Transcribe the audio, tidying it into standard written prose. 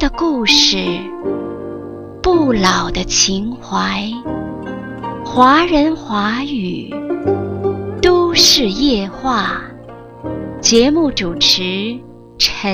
的故事，不老的情怀，华人华语都市夜话。节目主持陈